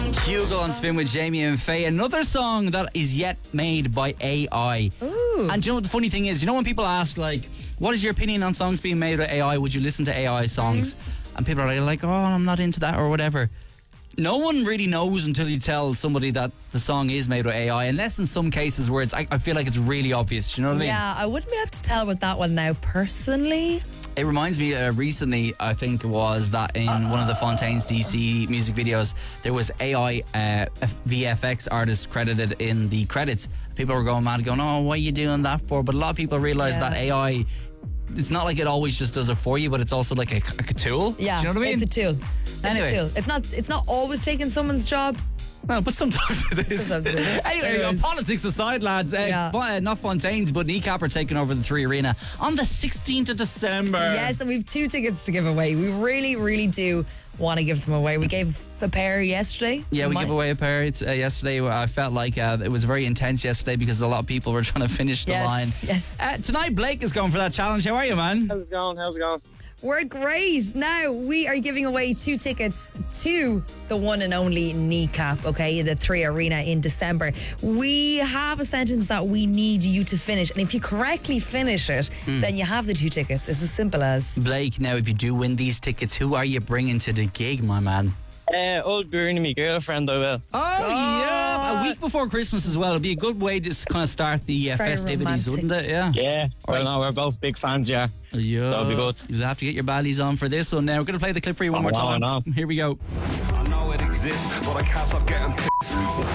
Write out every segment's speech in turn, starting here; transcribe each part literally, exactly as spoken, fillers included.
Hugo on Spin with Jamie and Faye. Another song that is yet made by A I. Ooh. And do you know what the funny thing is? You know when people ask, like, what is your opinion on songs being made by A I? Would you listen to A I songs? Mm-hmm. And people are like, oh, I'm not into that or whatever. No one really knows until you tell somebody that the song is made by A I, unless in some cases where it's, I, I feel like it's really obvious. Do you know what I mean? Yeah, I wouldn't be able to tell with that one now, personally. It reminds me uh, recently, I think it was that in uh, one of the Fontaines D C music videos, there was A I uh, V F X artists credited in the credits. People were going mad, going, oh, what are you doing that for? But a lot of people realise yeah. that A I, it's not like it always just does it for you, but it's also like a, like a tool. Yeah, do you know what I mean? It's a tool. It's anyway. a tool. It's not, it's not always taking someone's job. No, but sometimes it is. Sometimes it is. Anyway, it is. politics aside, lads. Uh, Yeah. uh, not Fontaines, but Kneecap are taking over the Three Arena on the sixteenth of December. Yes, and we've two tickets to give away. We really, really do want to give them away. We gave a pair yesterday. Yeah, we My- gave away a pair uh, yesterday. I felt like uh, it was very intense yesterday because a lot of people were trying to finish the yes, line. Yes. Uh, tonight, Blake is going for that challenge. How are you, man? How's it going? How's it going? We're great. Now, we are giving away two tickets to the one and only Kneecap, okay, the Three Arena in December. We have a sentence that we need you to finish, and if you correctly finish it, mm. then you have the two tickets. It's as simple as... Blake, now, if you do win these tickets, who are you bringing to the gig, my man? Uh, old Bernie, my girlfriend, I will. Oh, yeah. A week before Christmas as well. It'll be a good way to kind of start the uh, festivities, romantic. wouldn't it? Yeah. Yeah. Well, Right. no, we're both big fans, yeah. Yeah. That'll be good. You'll have to get your ballies on for this one now. We're going to play the clip for you one Oh, more no, time. no. Here we go. I know it exists, but I can't stop getting pissed.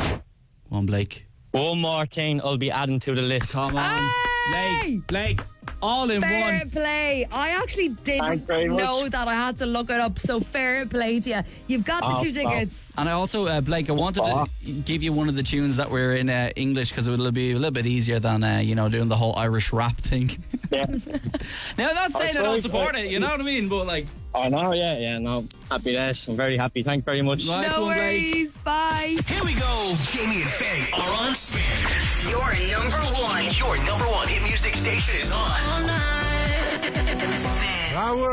Go on, Blake. One more thing I'll be adding to the list. Come on. Hey! Blake. Blake. All in Fair one. play. I actually didn't Thanks very much. know that. I had to look it up. So fair play to you. You've got the Oh, two tickets. And I also, uh, Blake, I wanted to give you one of the tunes that were in uh, English because it will be a little bit easier than, uh, you know, doing the whole Irish rap thing. Yeah. Now, not saying I, I don't tried, support I- it, you know what I mean? But, like, Oh, no, yeah, yeah, no. Happy days. I'm very happy. Thank you very much. Nice No one, Blake. worries. Bye. Here we go. Jamie and Faye are on Spin. Your number one. Your number one hit music station is on. All night. I